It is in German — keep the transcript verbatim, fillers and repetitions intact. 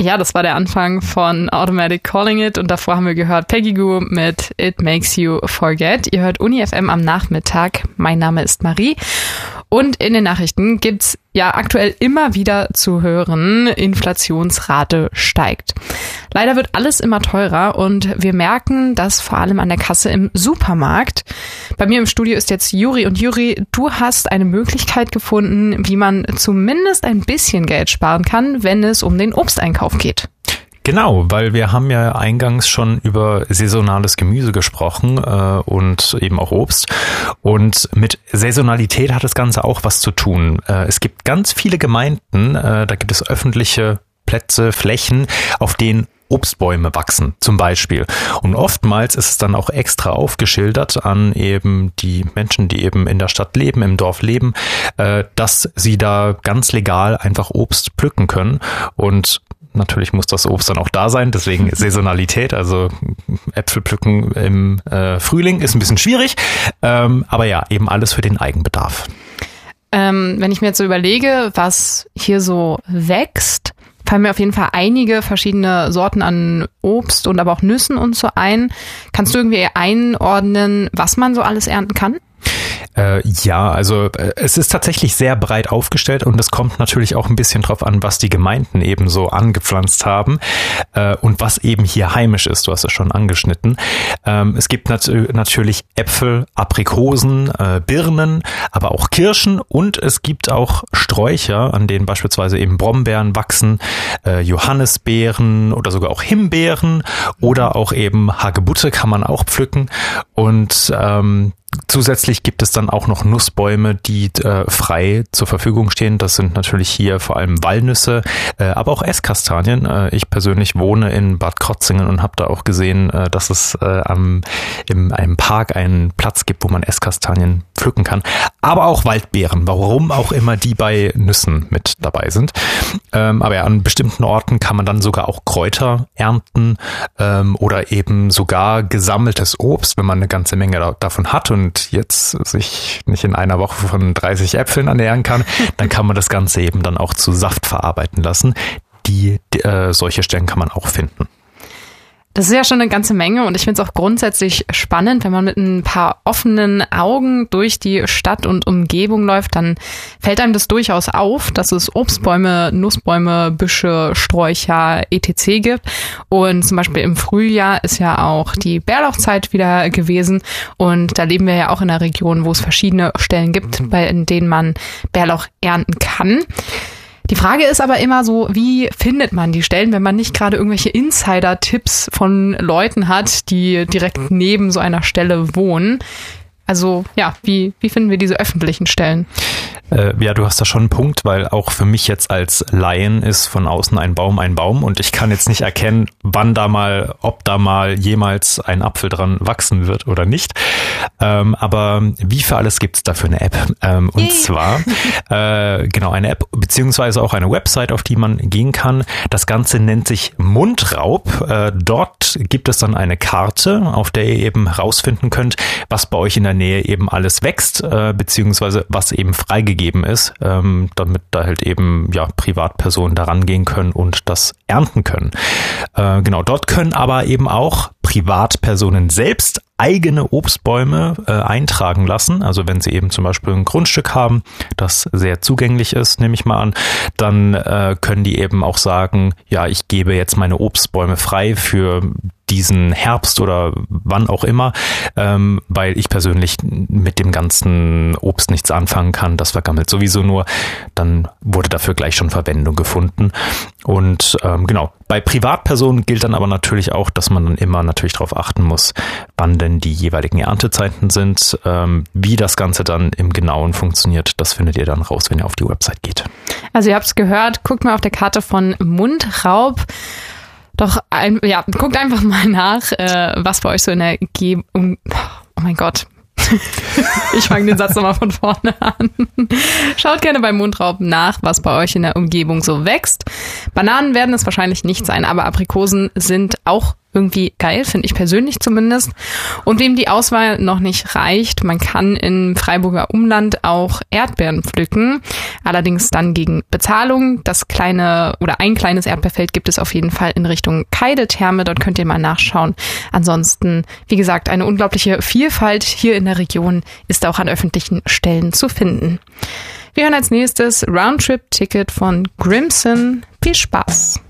Ja, das war der Anfang von Automatic Calling It und davor haben wir gehört Peggy Gou mit It Makes You Forget. Ihr hört Uni F M am Nachmittag. Mein Name ist Marie und in den Nachrichten gibt's ja aktuell immer wieder zu hören, Inflationsrate steigt. Leider wird alles immer teurer und wir merken das vor allem an der Kasse im Supermarkt. Bei mir im Studio ist jetzt Juri und Juri, du hast eine Möglichkeit gefunden, wie man zumindest ein bisschen Geld sparen kann, wenn es um den Obsteinkauf geht. Genau, weil wir haben ja eingangs schon über saisonales Gemüse gesprochen äh, und eben auch Obst. Und mit Saisonalität hat das Ganze auch was zu tun. Äh, es gibt ganz viele Gemeinden, äh, da gibt es öffentliche Plätze, Flächen, auf denen Obstbäume wachsen, zum Beispiel. Und oftmals ist es dann auch extra aufgeschildert an eben die Menschen, die eben in der Stadt leben, im Dorf leben, äh, dass sie da ganz legal einfach Obst pflücken können. Und natürlich muss das Obst dann auch da sein, deswegen Saisonalität, also Äpfel pflücken im äh, Frühling ist ein bisschen schwierig, ähm, aber ja, eben alles für den Eigenbedarf. Ähm, wenn ich mir jetzt so überlege, was hier so wächst, fallen mir auf jeden Fall einige verschiedene Sorten an Obst und aber auch Nüssen und so ein. Kannst du irgendwie einordnen, was man so alles ernten kann? Äh, ja, also äh, es ist tatsächlich sehr breit aufgestellt und es kommt natürlich auch ein bisschen drauf an, was die Gemeinden eben so angepflanzt haben äh, und was eben hier heimisch ist. Du hast es schon angeschnitten. Ähm, es gibt nat- natürlich Äpfel, Aprikosen, äh, Birnen, aber auch Kirschen und es gibt auch Sträucher, an denen beispielsweise eben Brombeeren wachsen, äh, Johannisbeeren oder sogar auch Himbeeren oder auch eben Hagebutte kann man auch pflücken und ähm, zusätzlich gibt es dann auch noch Nussbäume, die äh, frei zur Verfügung stehen. Das sind natürlich hier vor allem Walnüsse, äh, aber auch Esskastanien. Äh, ich persönlich wohne in Bad Krotzingen und habe da auch gesehen, äh, dass es äh, am, in einem Park einen Platz gibt, wo man Esskastanien pflücken kann. Aber auch Waldbeeren, warum auch immer die bei Nüssen mit dabei sind. Ähm, aber ja, an bestimmten Orten kann man dann sogar auch Kräuter ernten ähm, oder eben sogar gesammeltes Obst, wenn man eine ganze Menge da, davon hat und jetzt sich nicht in einer Woche von dreißig Äpfeln ernähren kann, dann kann man das Ganze eben dann auch zu Saft verarbeiten lassen. Die, die äh, solche Stellen kann man auch finden. Das ist ja schon eine ganze Menge und ich finde es auch grundsätzlich spannend, wenn man mit ein paar offenen Augen durch die Stadt und Umgebung läuft, dann fällt einem das durchaus auf, dass es Obstbäume, Nussbäume, Büsche, Sträucher et cetera gibt. Und zum Beispiel im Frühjahr ist ja auch die Bärlauchzeit wieder gewesen und da leben wir ja auch in einer Region, wo es verschiedene Stellen gibt, bei denen man Bärlauch ernten kann. Die Frage ist aber immer so, wie findet man die Stellen, wenn man nicht gerade irgendwelche Insider-Tipps von Leuten hat, die direkt neben so einer Stelle wohnen. Also ja, wie, wie finden wir diese öffentlichen Stellen? Äh, ja, du hast da schon einen Punkt, weil auch für mich jetzt als Laien ist von außen ein Baum ein Baum und ich kann jetzt nicht erkennen, wann da mal, ob da mal jemals ein Apfel dran wachsen wird oder nicht. Ähm, aber wie für alles gibt es dafür eine App. Ähm, und zwar äh, genau eine App beziehungsweise auch eine Website, auf die man gehen kann. Das Ganze nennt sich Mundraub. Äh, dort gibt es dann eine Karte, auf der ihr eben herausfinden könnt, was bei euch in der Nähe eben alles wächst, äh, beziehungsweise was eben freigegeben ist, ähm, damit da halt eben ja Privatpersonen da rangehen können und das ernten können. Äh, genau, dort können aber eben auch Privatpersonen selbst eigene Obstbäume äh, eintragen lassen. Also wenn sie eben zum Beispiel ein Grundstück haben, das sehr zugänglich ist, nehme ich mal an, dann äh, können die eben auch sagen, ja, ich gebe jetzt meine Obstbäume frei für diesen Herbst oder wann auch immer, ähm, weil ich persönlich mit dem ganzen Obst nichts anfangen kann. Das vergammelt sowieso nur. Dann wurde dafür gleich schon Verwendung gefunden. Und ähm, genau, bei Privatpersonen gilt dann aber natürlich auch, dass man dann immer natürlich darauf achten muss, wann denn die jeweiligen Erntezeiten sind. Ähm, wie das Ganze dann im Genauen funktioniert, das findet ihr dann raus, wenn ihr auf die Website geht. Also ihr habt es gehört, guckt mal auf der Karte von Mundraub. Doch, ein, ja, guckt einfach mal nach, äh, was bei euch so in der Ge- um, oh mein Gott. Ich fange den Satz nochmal von vorne an. Schaut gerne bei Mundraub nach, was bei euch in der Umgebung so wächst. Bananen werden es wahrscheinlich nicht sein, aber Aprikosen sind auch irgendwie geil, finde ich persönlich zumindest. Und wem die Auswahl noch nicht reicht, man kann im Freiburger Umland auch Erdbeeren pflücken, allerdings dann gegen Bezahlung. Das kleine oder ein kleines Erdbeerfeld gibt es auf jeden Fall in Richtung Keidetherme, dort könnt ihr mal nachschauen. Ansonsten, wie gesagt, eine unglaubliche Vielfalt hier in der Region ist auch an öffentlichen Stellen zu finden. Wir hören als nächstes Roundtrip Ticket von Grimson. Viel Spaß!